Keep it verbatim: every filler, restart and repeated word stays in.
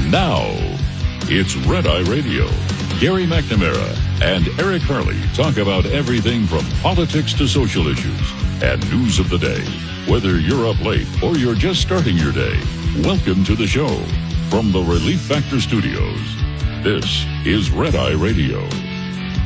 Now, it's Red Eye Radio. Gary McNamara and Eric Harley talk about everything from politics to social issues and news of the day. Whether you're up late or you're just starting your day, welcome to the show. From the Relief Factor Studios, this is Red Eye Radio.